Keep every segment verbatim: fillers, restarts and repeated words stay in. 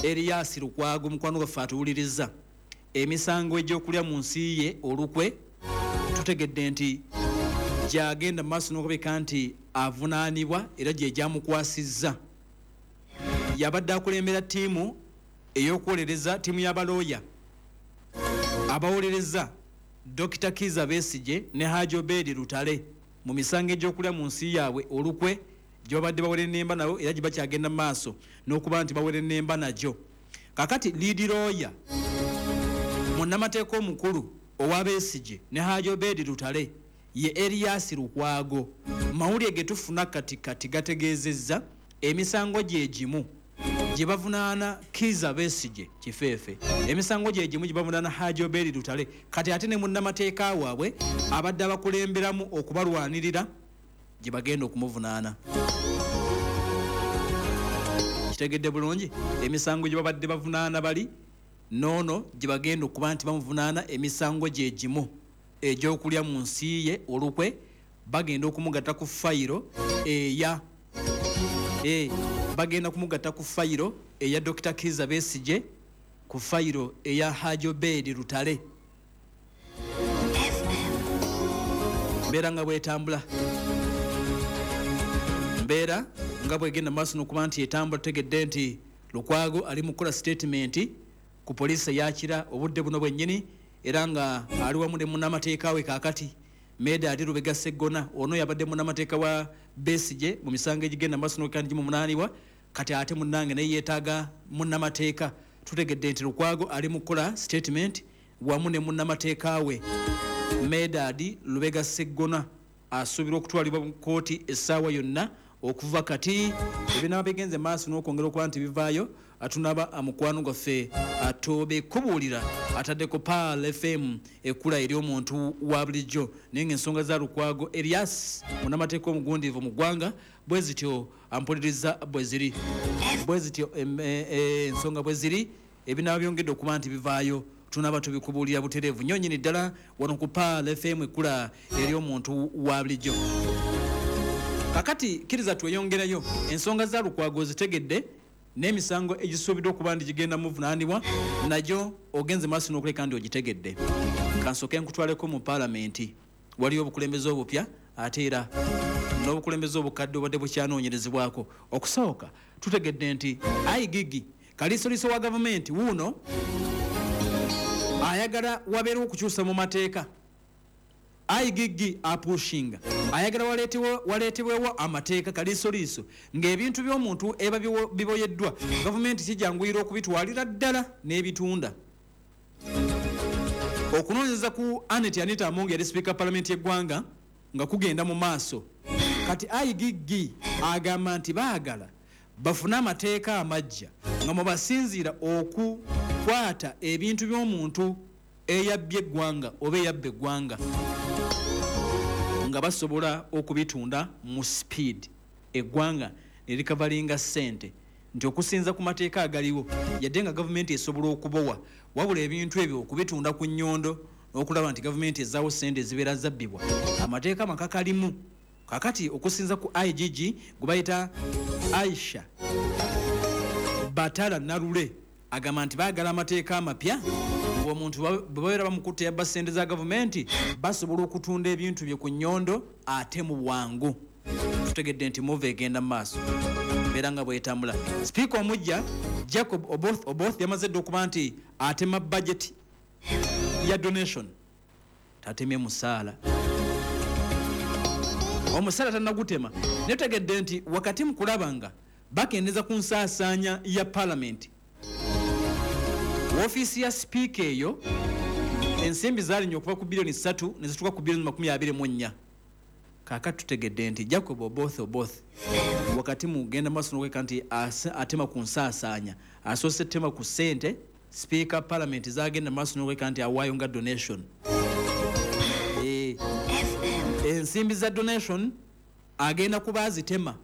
Erias Lukwago mukwano waffe atuwuliriza emisango egy'okulya mu nsi ye olukwe tutegedde nti gyagenda mu maaso n'okubika nti avunaanibwa era gye gyamukwasizza. Yabadde akulembera ttiimu ey'okwolereza ttiimu y'abalooya abawolereza Dokita Kizza Besigye ne Hajji Obedi Lutale mu misango egy'okulya mu nsi yaabwe olukwe gye babadde bawere ennemba nayo era gye bakyagenda mu maaso n'okuba nti bawere ennemba nagyo. Kakati lead lawyer munnamateeka omukulu owa Besigye ne Hajji Obedi Lutale ye Erias Lukwago. Mawulire ge tufuna kati kati gategeezezza emisango gye gimu gye bavunaana Kizza Besigye kifeefe, emisango gye gimu gye bavunaana Hajji Obedi Lutale, kati ate ne munnamateeka waabwe abadde abakulemberamu okubalwanirira gye bagenda okumuvunaana. Kitegedde bulungi emisango gye babadde bavunaana bali noono gye bagenda okuba nti bamuvunaana emisango gye gimu egy'okulya mu nsi ye olukwe bagenda okumugatta ku fayiro eya e bagenda kumugatta ku fayiro eya Dokita Kizza Besigye ku fayiro eya Hajji Obedi Lutale. Mbeera nga bwetambula mbeera nga bwegenda maaso n'okuba nti etambula tutegedde nti Lukwago ali mu kukola statement ku poliisi eyakira obudde buno bwennyini era nga ali wamu ne munnamateeka we kaakati Medard Lubega Sseggona. Ono yabadde munnamateeka wa Besigye mu misango egigenda maaso n'okukandi gimuvunaanibwa, kati ate munnange naye yeetaaga munnamateeka. Tutegedde nti Lukwago ali mu kukola statement wamu ne munnamateeka we Medard Lubega Sseggona asuubirwa okutwalibwa mu kkooti essaawa yonna okuva kati. Ebinaba bigenze maaso n'okwongera okuba nti bivaayo atunaba amukwano gwaffe atobe kubuulira ataddeko Paal F M ekkula eri omuntu wa bulijjo naye ng'ensonga za Lukwago Erias munnamateeka omugundiivu mu ggwanga bwe zityo ampuliriza bwe ziri bwe zityo ensonga bwe ziri ebinaba byongedde okuba nti bivaayo tunaba tubikubuulira butereevu nnyo nnyini ddala wano ku Paal F M ekkula eri omuntu wa bulijjo. Kakati kiriza tweyongerayo ensonga za Lukwago zitegedde n'emisango egisuubiddwa okuba nti gigenda muvunaanibwa nagyo ogenze maaso n'okuleka ndi ogitegedde. Kansooke nkutwaleko mu paalamenti waliyo obukulembeze obupya ate era n'obukulembeze obukadde obadde bukyanoonyerezebwako. Okusooka tutegedde nti I G G kaliisoliiso wa gavumenti wuuno ayagala wabeerewo okukyusa mu mateeka. I G G apushinga ayagala waleetebwewo amateeka kaliisoliiso ng'ebintu by'omuntu eba biboyeddwa gavumenti kijanguyira okubitwalira ddala n'ebitunda. Okunoonyeza ku Anet Anita Among yali sipiika palamenti y'eggwanga nga kugenda mu maaso, kati I G G agamba nti baagala bafune amateeka amajja nga mwe basinziira okukwata ebintu by'omuntu eyabbye eggwanga oba eyabba eggwanga nga basobola okubitunda mu speed eggwanga ne likavalinga ssente, nti okusinza ku mateeka agaliwo yadde nga gavumenti esobola okubowa wabula ebintu ebyo okubitunda ku nnyondo n'okulaba nti gavumenti ezaawo ssente ezibeera zabbibwa amateeka makakalimu. Kakati okusinza ku I G G gwe bayita Aisha Batala Narule agamba nti baagala amateeka amapya omuntu bwe babeera bamukutte yabba ssente za gavumenti basobola okutunda ebintu bye ku nnyondo ate mu bwangu. Tutegedde nti move egenda mu maaso mbeera nga bwetambula. Sipiika omujja Jacob Oboth Oboth yamaze dde okuba nti atema budget ya donation tatemye musaala omusaala tannagutema. Naye tutegedde nti wakati mu kulaba nga bakendeza ku nsaasaanya ya paalamenti woofiisi ya sipiika eyo ensimbi zaalinya okuva ku bilioni ssatu ne zituuka ku bilioni makumi abiri mu nnya. Kaakati tutegedde nti Jacob Oboth Oboth wakati mu genda maaso n'okweka nti atema ku nsaasaanya asoose tema ku ssente sipiika paalamenti zagenda maaso n'okweka nti awaayo nga donation. E, ensimbi za donation agenda kuba azitema.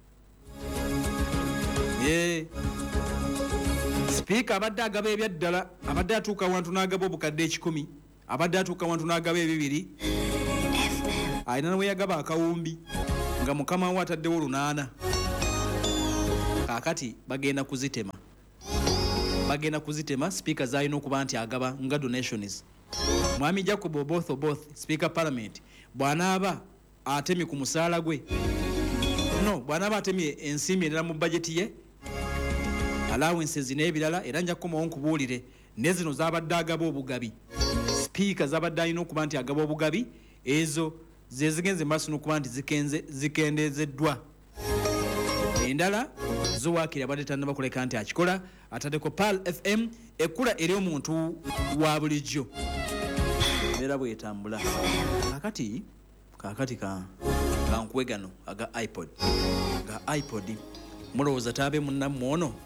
E, Sipiika abadde agaba ebyaddala abadde atuuka wantu n'agaba obukadde ekikumi abadde atuuka wantu n'agaba ebibiri alina nawe yagaba akawumbi nga mukama we ataddewo lunaana. Kaakati bagenda kuzitema bagenda kuzitema speaker zalina okuba nti agaba nga donations. Mwami Jacob Oboth Oboth speaker parliament bw'anaaba atemye ku musaala gwe no bw'anaaba atemye ensimbi endala mu budget ye allowances n'ebirala era nja kukomawo nkubuulire ne zino z'abadde agaba obugabi speaker z'abadde alina okuba nti agaba obugabi ezo ze zigenze maaso n'okuba nti zikenze zikendeezeddwa endala zo waakiri abadde tannabakuleka nti akikola ataddeko Pal F M ekkula eri omuntu wa bulijjo era bwetambula kakati kakati ka kankuwe gano aga iPod ga iPod mulowooza taabe munnammwe ono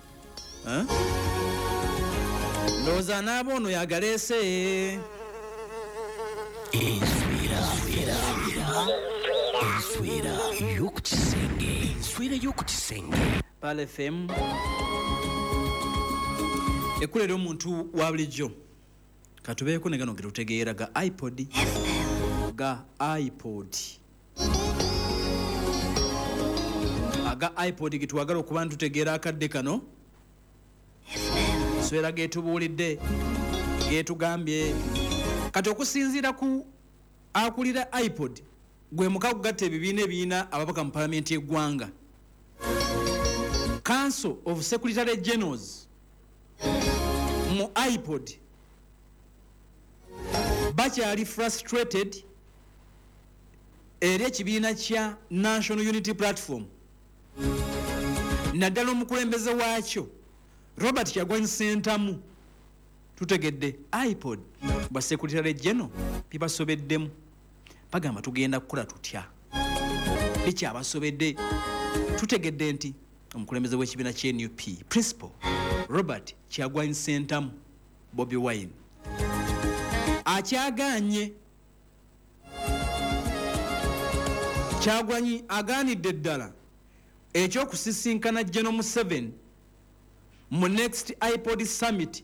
ndowooza anaaba ono yagaleese enswera y'okukisenge enswera y'okukisenge Pal F M ekkula eri omuntu wa bulijjo katubeeko ne gano ge tutegeera ga iPod ga iPod aga iPod getwagala okuba ntutegeera akadde kano nswera getubuulidde getugambye kati okusinziira ku akulira iPod gwe muka kugatta ebibiina ebiina ababaka mu palamenti y'eggwanga Council of Secretary Generals mu iPod bakyali frustrated eri ekibiina kya National Unity Platform naddala omukulembeze waakyo Robert Kyagulanyi Ssentamu tutegedde iPod ba Secretary General bibasobeddemu bagamba tugenda kukola tutya bikyabasobedde tutegedde nti omukulembeze w'ekibiina kya N U P Principal Robert Kyagulanyi Ssentamu Bobi Wine akyagaanye Kyagulanyi agaanidde ddala ekyokusisinkana General Museveni mu next iPod Summit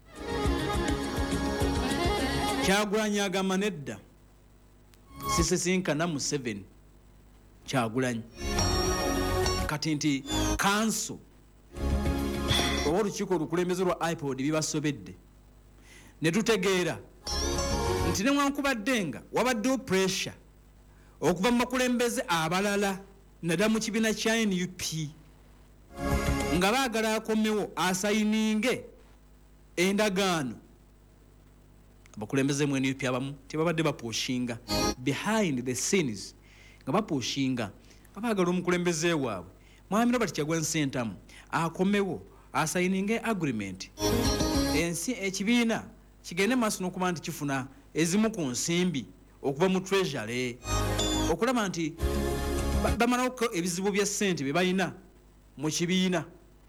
Kyagulanyi agamba nedda sisisinkana Museveni Kyagulanyi kati nti Council olukiiko olukulembeze lwa iPod bibasobedde ne tutegeera nti newankubadde nga wabaddewo pressure okuva mu makulembeze abalala naddala mu kibiina kya N U P nga baagala akomewo asayininge endagaano abakulembeze mu N U P abamu tebabadde bapuushinga behind the scenes nga bapuushinga nga baagala omukulembeze waabwe Mwami Robert Kyagulanyi Ssentamu akomewo asayininge agreement ensi ekibiina kigende maaso n'okuba nti kifuna ezimu ku nsimbi okuva mu treasury okulaba nti bamalawo ebizibu bya ssente bye balina mu kibiina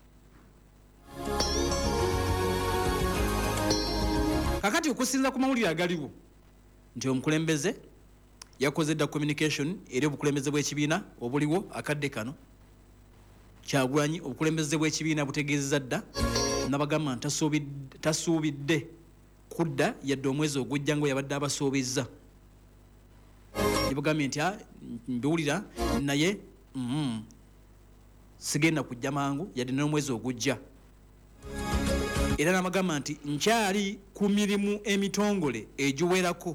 kakati okusinza ku mawulire agaliwo nti omukulembeze yakoze dda communication eri obukulembeze bw'ekibiina obuliwo akadde kano Kyagulanyi obukulembeze bw'ekibiina butegeezezza dda nabagamba nti tasuubidde kudda yadde omwezi ogujja ngo yabadde abasuubizza nebagambye nti mbiwulira naye mm, sigenda kujja mangu yadde n'omwezi ogujja era namagamba nti nkyali ku mirimu emitongole egiwerako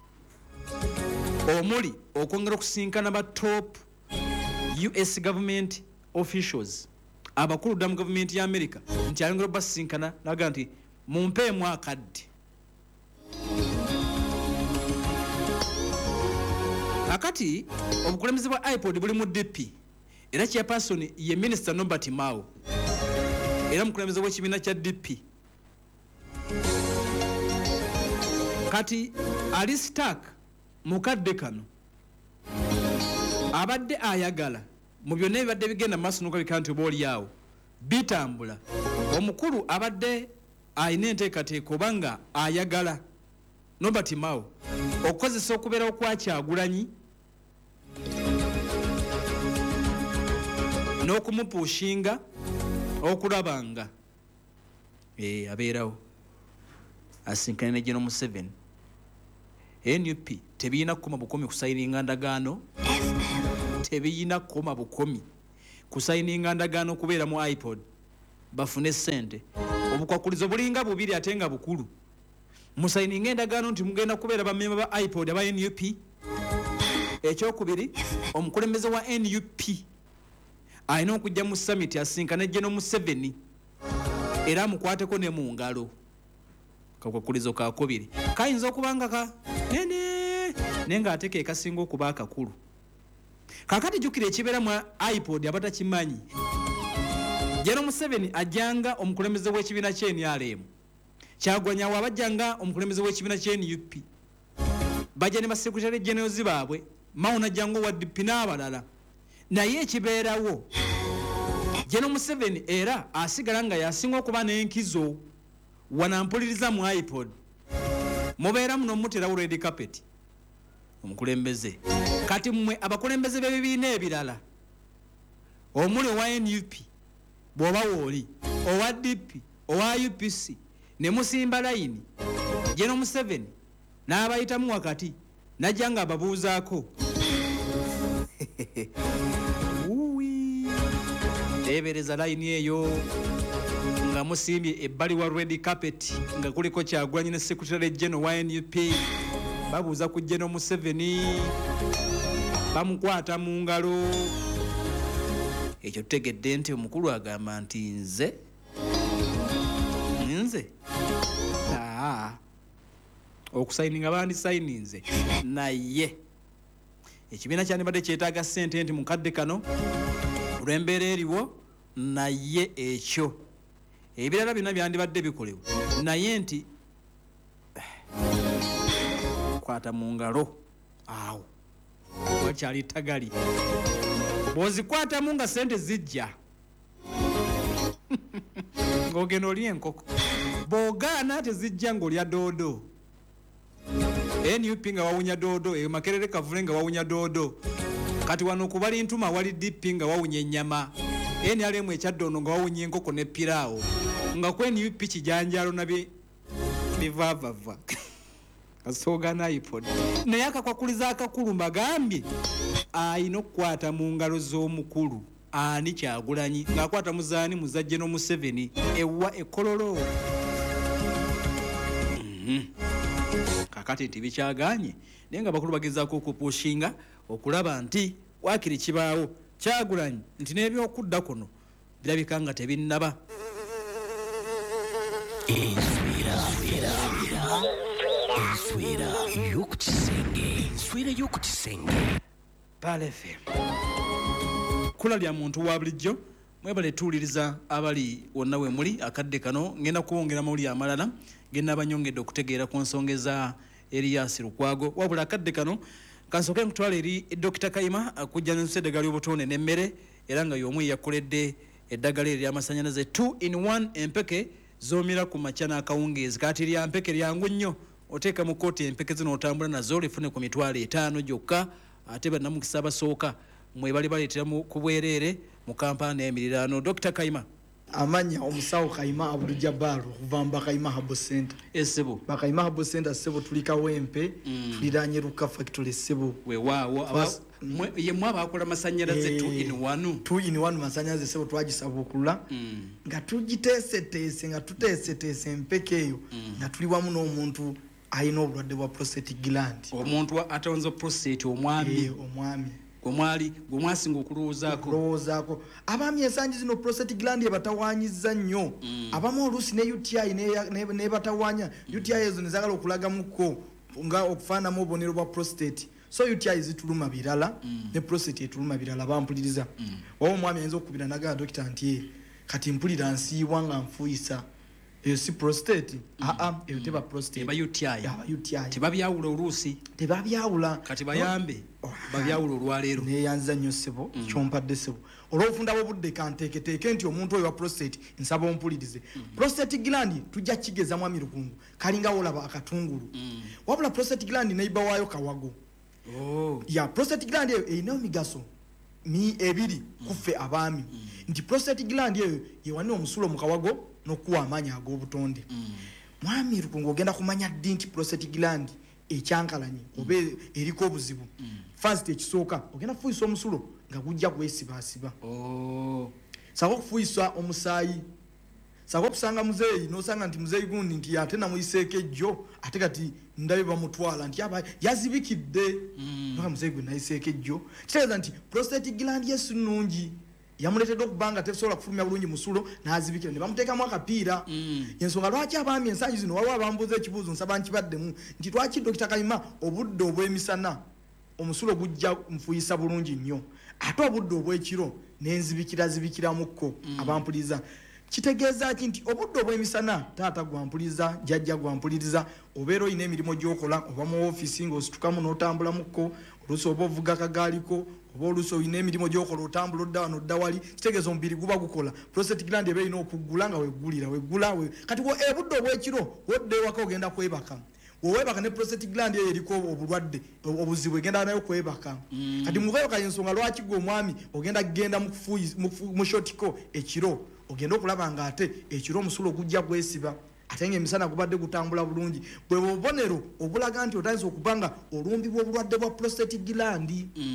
omuli okwongera okusinkana ba top U S government officials abakulu dda mu gavumenti ya America nti ayongera obasinkana naga nti mumpeemu akadde akati obukulembeze bwa iPod buli mu D P era chairperson ye Minister Norbert Mao era mukulembeze w'ekibiina kya D P kati ali stuck mu kadde kano abadde ayagala mu byonna ebibadde bigenda maaso n'okulabika nti oba oliawo bitambula omukulu abadde ayina enteekateeka oba nga ayagala Norbert Mao okukozesa okubeerawo kwa Kyagulanyi n'okumupuushinga okulaba nga eh abeerawo asinkane ne General Museveni N U P tebiyina kukoma bukomi kusayininga ndagaano tebiyina kukoma bukomi kusayininga ndagaano kubeera mu iPod bafune ssente obukwakulizo bulinga bubiri ate nga bukulu musayininga endagaano nti mugenda kubeera bamemba ba ipod aba N U P. Ekyokubiri, omukulembeze wa N U P alina okujja mu summit asinkane General Museveni era amukwateko ne mu ngalo. Kakwakulizo kakubiri kayinza okubanga ka nene naye ng'ate ke kasinga okuba akakulu. Kakati jjukira ekibeera mu ipod abatakimanyi. General Museveni ajjanga omukulembeze w'ekibiina kye N R M. Kyagulanyi awo abajjanga omukulembeze w'ekibiina kye N U P. Bajja ne basekretary generals baabwe Mauna Jango wa D P n'abalala. Naye ekibeerawo General Museveni era asigala nga yasinga okuba n'enkizo wanampuliriza mu ipod. Mubeera muno muterawo red carpet omukulembeze. Kati mmwe abakulembeze b'ebibiina ebirala omuli owa N U P bw'oba wooli owa D P owa U P C ne musimba layini General Museveni n'abayitamu wakati najja nga ababuuzaako uwi teebereza layini eyo nga musimbye ebbali wa red carpet nga kuliko Kyagulanyi ne Secretary General wa N U P babuuza ku General Museveni bamukwata mu ngalo. Ekyo tutegedde nti omukulu agamba nti nze nze aa okusayininga bandisayininze naye ekibiina kyandibadde kyetaaga ssente nti mukadde kano olw'embeera eriwo naye ekyo ebirala byonna byandibadde bikolewo naye nti kwata mu ngalo awo wakyali tagali bw'ozikwatamu nga ssente zijja ng'ogenda oli enkoko bw'ogaana tezijja ng'olya doodo. N U P nga wawunya doodo eyo Makerere Kavule nga wawunya doodo kati wano kubali ntuma wali D P nga wawunya ennyama N R M ekyaddono nga wawunya enkoko ne piraawo nga ku N U P kijanjalo na bivaavava kasooga na ipod. Naye akakwakuliza akakulu mbagambye ayina okukwata mu ngalo z'omukulu ani Kyagulanyi ng'akwata muzaani muza General Museveni ewa ekololo. Mm-hmm. Kakati nti bikyaganye naye nga bakulu bagezaako okupushinga okulaba nti waakiri kibaawo Kyagulanyi nti n'ebyokudda kuno birabika nga tebinnaba. Enswera y'okukisenge enswera y'okukisenge Pale F M kula lya muntu wa bulijjo mwebale tuuliriza abali wonna we muli akadde kano ngenda kuwongera mawuli amalala ngenda abanyongedde okutegeera ku nsonga za Erias Lukwago wabula akadde kano kansoke nkutwala eri Dokita Kayima akujja n'enseddagali y'obutonde n'emmere era nga y'omu yakoledde eddagala ery'amasannyalaze two in one empeke zoomira ku makya n'akawungeezi kati lya mpeke lyangu nnyo oteeka mu kooti empeke zino otambula nazo lifune ku mitwalo etaano gyokka ate bannamukisa abasooka mwe bali baleetera ku bwereere mu kampaani emiriraano. Dokita Kayima amanya omusawo Kayima Abdul Jabbar okuva mu Kayima Habo Center esebo Bakayima Habo Center sebo tulika wempe mm. tuliranye luka factory sebo weewaawo mwe ye mwaba akola masannyalaze two in one two in one masannyalaze sebo twagisaba okula mm. nga tugiteeseteese nga tuteeseteese empeke eyo mm. nga tuli wamu n'omuntu ayina obulwadde bwa prostate gland omuntu atonze prostate omwami e, omwami gwemwali gwemwasinga okulowoozaako okulowoozaako abaami ensangi zino prostate gland ebatawaanyiza nnyo mm. abamu oluusi ne U T I nebatawaanya ne, ne U T I ezo nezagala okulagamuko nga okufaanamu obubonero bwa prostate so U T I zituluma birala mm. ne prostate etuluma birala bampuliriza mm. oba omwami ayinza okukubira nagala dokita nti kati mpulira nsiiwa nga nfuyisa eyo si prostate mm. aa eyo teba prostate eba U T I aba U T I tebabyawula oluusi tebabyawula kati bayambe oh, babyawula olwaleero neyanza nnyo sebo mm. kyompadde sebo olw'obufunda bw'obudde kanteeketeeke nti omuntu oyo wa prostate nsaba ompulirize mm. prostate gland tujja kigeza mwami Lukungu kalinga olaba akatungulu mm. wabula prostate gland neiba waayo kawago oh. ya prostate gland eyo erina emigaso mi ebiri mm. kuffe abaami mm. nti prostate gland eyo yewane omusulo mu kawago n'okuwa amaanyi ag'obutonde mm. mwami Lukungu ogenda kumanya ddi nti prostate gland ekyankalanye oba mm. eriko obuzibu mm. first ekisooka ogenda kufuyisa omusulo nga gujja kwesibaasiba oh. sako kufuyisa omusaayi sako kusanga muzeyi nosanga nti muzeyi gundi nti ate namuyiseeko ejjo ate kati ndabe bamutwala nti aba yazibikidde mpaka muzeyi gwe nayiseeko ejjo kitegeeza nti prostate gland yesu nnungi yamuleetedde okubanga tesobola kufulumya bulungi musulo n'azibikira ne bamuteekamu akapiira ensonga lwaki abaami ensangi zino waliwo abambuuza ekibuuzo nsaba nkibaddemu nti lwaki dokita Kayima obudde obw'emisana omusulo gujja nfuyisa bulungi nnyo ate obudde obw'ekiro n'enzibikira zibikiramuko abampuliza kitegeeza ki nti obudde obw'emisana taata gwampuliza jjajja gwampuliza obeera olina emirimu gy'okola oba mu ofiisi ng'ositukamu n'otambulamuko oluusi oba ovuga akagaaliko oba oluusi olina emirimu gy'okola otambula odda wano odda wali kitegeeza omubiri guba gukola prostate gland eba erina okuggula nga weggulira weggula kati ebudde obw'ekiro wodda ewaka ogenda kwebaka weebaka ne prostate gland eyo eriko obulwadde obuzibu egenda nayo kwebaka kati mukwebaka yensonga lwaki gwe omwami ogenda kugenda mu shotiko ekiro ogenda okulaba nga ate ekiro omusulo gujja gwesiba ate ng'emisana gubadde gutambula bulungi bwe bubonero obulaga nti otandise okubanga olumbibwa obulwadde bwa prostate gland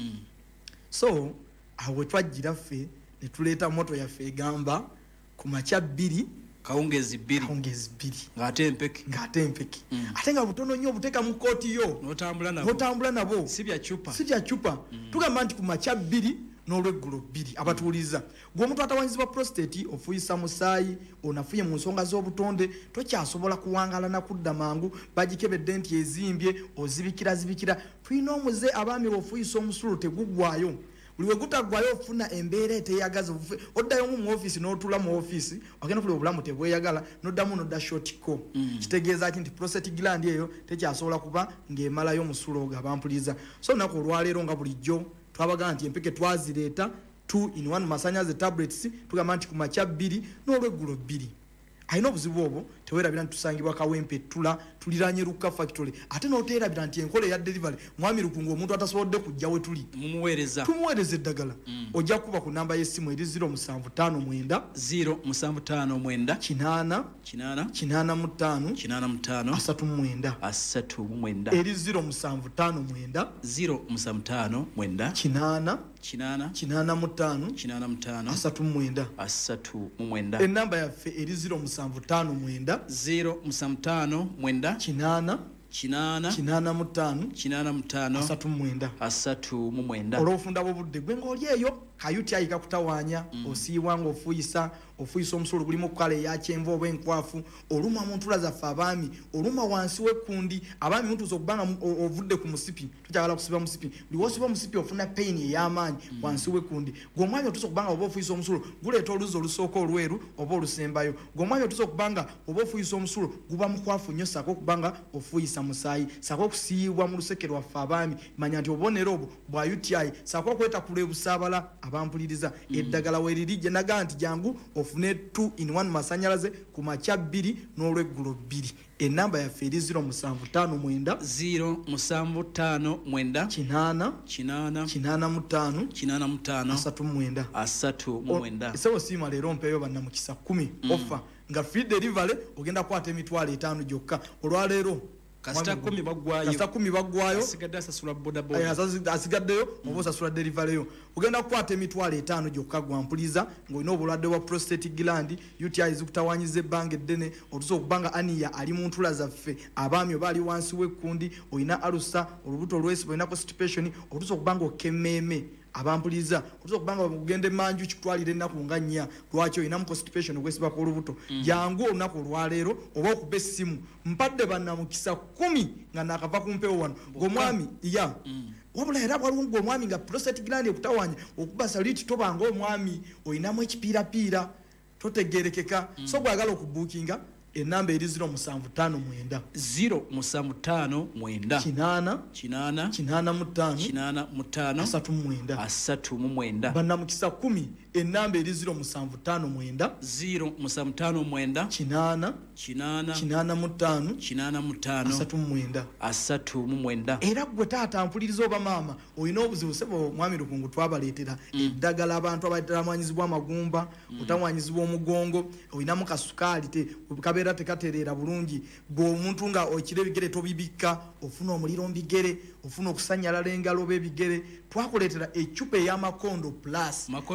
so awo twajjira ffe ne tuleeta moto yaffe egamba ku makya bbiri kawungezi bbiri kawungezi bbiri ng'ate empeke ng'ate empeke ate nga butono nnyo obuteeka mu kooti yo n'otambula nabo n'otambula nabo si bya cupa si bya cupa tugamba nti ku makya bbiri n'olweggulo bbiri abatuuliza gwe omuntu atawanyizibwa prostate ofuyisa musaayi onafuye mu nsonga z'obutonde tokyasobola kuwangala na kudda mangu bagikebedde nti ezimbye ozibikira zibikira tulina omuze abaami ofuyisa omusulo tegugwayo buli wegutaggwayo ofuna embeera eteyagaza oddayo mu ofiisi n'otula mu ofiisi ogenda ofuna obulamu tebweyagala n'oddamu n'odda shotiko kitegeeza ki nti prostate gland eyo tekyasobola kuba ng'emalayo omusulo ga bampuliza so nnaku olwaleero nga bulijjo twabagamba nti empeke twazireeta two in one masanyaze tablets tugamba nti ku makya bbiri n'olweggulo bbiri alina obuzibu obwo teweerabira nti tusangibwa Kawempe Tula tuliranye Luka Factory ate n'oteerabira nti enkola eya delivery mwami lukungu omuntu atasobodde kujja we tuli mumuweereza tumuweereza eddagala ojja kuba ku namba y'essimu eri zero musanvu ttaano mwenda zero musanvu ttaano mwenda kinaana kinaana kinaana mu ttaano kinaana mu ttaano asatu mu mwenda asatu mu mwenda eri zero musanvu ttaano mwenda zero musanvu ttaano mwenda kinaana kinaana kinaana mu ttaano kinaana mu ttaano asatu mu mwenda asatu mu mwenda ennamba yaffe eri zero musanvu ttaano mwenda zero musanvu ttaano mwenda kinaana kinaana kinaana mu ttaano kinaana mu ttaano asatu mu mwenda asatu mu mwenda olw'obufunda bw'obudde gwe ng'oli eyo kayuti ayika kutawaanya osiibwa ng'ofuyisa ofuyisa omusolo gulimu kukala eya kyenvu oba enkwafu oluma mu ntula zaffe abaami oluma wansi w'ekkundi abaami mutuusa okubanga ovudde ku musipi tukyagala kusiba musipi buli wosiba omusipi ofuna peyini ey'amaanyi wansi w'ekkundi gwe omwami otuusa okubanga oba ofuyisa omusolo guleeta oluzi olusooka olweru oba olusembayo gwe omwami otuusa okubanga oba ofuyisa omusolo guba mukwafu nnyo sako okubanga ofuyisa musaayi sako okusiibwa mu luseke lwaffe abaami manya nti obubonero obwo bwa U T I sako okwetakula ebusaabala abampuliriza eddagala weriri gye nagaa nti jangu ofune two in one masanyalaze ku makya bbiri n'olweggulo bbiri ennamba yaffe eri zero musanvu ttaano mwenda zero musanvu ttaano mwenda kinaana kinaana kinaana mu ttaano kinaana mu ttaano asatu mu mwenda asatu mu mwenda esebo siima leero mpeeyo bannamukisa kumi offer nga free delivery ogenda kukwata emitwalo etaano gyokka olwaleero kasita kumi baggwayo kasita kumi baggwayo asigadde asasula boda boda asigaddeyo oba osasula delivery yo ogenda kukwata emitwalo etaano gyokka gwampuliza ng'olina obulwadde bwa prostate gland U T I zikutawanyiza ebbanga eddene otusa okubanga aniya ali mu ntula zaffe abaami oba ali wansi w'ekkundi olina alusa olubuto olwesiba olina constipation otusa okubanga okemmeeme abampuliza otusa okubanga ogenda emanju kikutwalira ennaku nga nnya lwaki olinamu constipation ogwesibako olubuto jangu olunaku olwaleero oba okuba essimu mpadde bannamukisa kumi nga nakava ku mpewo wano ng'omwami ya wabula era waliwo ng'omwami nga prostate gland ekutawanya okuba saliti tobanga omwami olinamu ekipiirapiira totegerekeka so gwagala okubuukinga ennamba eri zero musanvu ttaano mwenda zero musanvu ttaano mwenda kinaana kinaana kinaana mu ttaano kinaana mu ttaano asatu mu mwenda asatu mu mwenda bannamukisa kumi ennamba eri zero musanvu ttaano mwenda zero musanvu ttaano mwenda kinaana kinaana kinaana mu ttaano kinaana mu ttaano asatu mu mwenda asatu mu mwenda era gwe taata mpuliriza oba maama olina obuzibu sebo mwami lukungu twabaleetera eddagala abantu abatamwanyizibwa amagumba otamwanyizibwa omugongo olinamu kasukaali te kabeera tekatereera bulungi gwe omuntu nga okira ebigere tobibikka ofuna omuliro mbigere ofuna okusanyalala engalo b'ebigere twakuleetera ecupa ey'amakondo plus makondo plus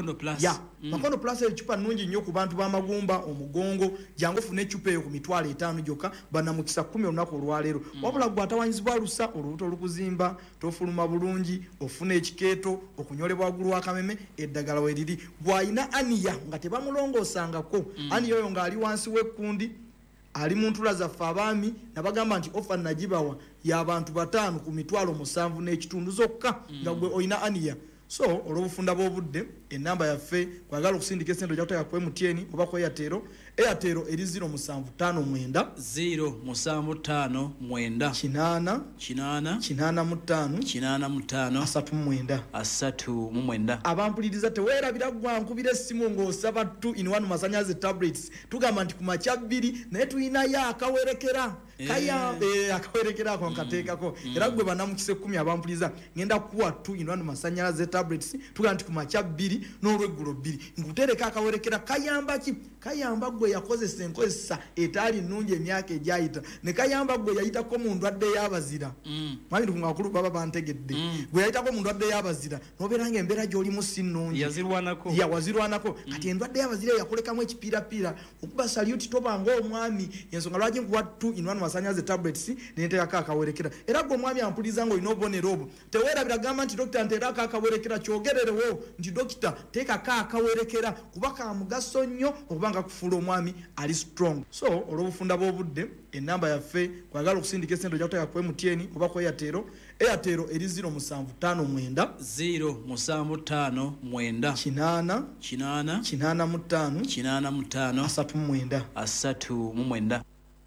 ya Makono Plus echupa nungi nnyo ku bantu b'amagumba omugongo jangu fune echupa eyo ku mitwalo etaano gyokka bannamukisa kumi olunaku olwaleero wabula gwe atawanyizibwa lusa olubuto olukuzimba tofuluma bulungi ofuna ekikeeto okunyolebwa waggulu w'akameme eddagala we liri bw'ayina aniya nga tebamulongoosangako aniya oyo ng'ali wansi w'ekkundi ali mu ntula zaffe abaami nabagamba nti ofa nagibawa y'abantu bataano ku mitwalo musanvu n'ekitundu zokka nga gwe oyina aniya so olw'obufunda bw'obudde enamba yaffe kwagala okusindika esente ojja kuteeka ku M T N oba ku Airtel Airtel eri zero musanvu ttaano mwenda zero musanvu ttaano mwenda kinaana kinaana kinaana mu ttaano kinaana mu ttaano asatu mu mwenda asatu mu mwenda abampuliriza teweerabira gwankubira essimu ng'osaba two in one masanyaze tablets tugamba nti ku makya bbiri naye tulinayo akawerekera kaya eh, akawerekera ako nkateekako era gwe bannamukisa ekkumi abampuliriza ngenda kuwa two in one masanyaze tablets tugamba nti ku makya bbiri n'olweggulo bbiri nkutereka akawerekera kayamba ki kayamba gwe yakozesa enkozesa etaali nnungi emyaka egyayita ne kayamba gwe yayitako mu ndwadde y'abazira manyi mm. ngakulu baba bantegedde mm. gwe yayitako mu ndwadde y'abazira n'obeera nga embeera gy'olimu si nnungi yazirwanako ya wazirwanako mm. kati endwadde y'abazira yakolekamu ekipiirapiira okuba saluti toba ng'omwami ensonga lwaki nkuwa two in one masanyaze tablets nenteekako akawerekera era gwe omwami ampuliza nga olina obubonero obwo teweerabira gamba nti dokita nteerako akawerekera kyogererewo nti dokita teekako akawerekera kuba ka mugaso nnyo okuba nga kufuula omwami ali strong so olw'obufunda bw'obudde enamba yaffe kwagala okusindika esente ojja kuteeka ku M T N oba ku Airtel Airtel eri zero musanvu ttaano mwenda zero musanvu ttaano mwenda kinaana kinaana kinaana mu ttaano kinaana mu ttaano asatu mu mwenda asatu mu mwenda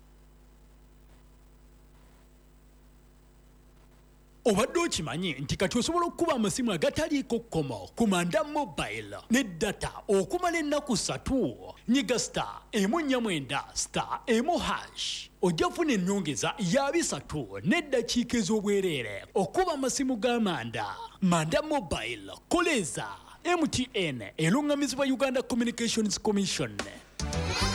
obadde okimanyi nti kati osobola okukuba amasimu agataliiko kkomo ku Manda Mobile ne data okumala ennaku ssatu nyiga star emu nnya mwenda star emu hash ojja kufuna ennyongeza ya bisatu n'eddakiika ez'obwereere okuba amasimu ga Manda. Manda Mobile koleza M T N erungamizibwa Uganda Communications Commission.